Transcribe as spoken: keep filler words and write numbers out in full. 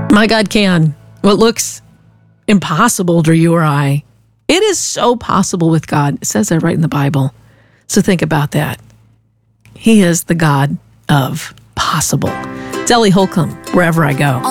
My God can. What looks impossible to you or I, it is so possible with God. It says that right in the Bible. So think about that. He is the God of possible. It's Ellie Holcomb, Wherever I Go.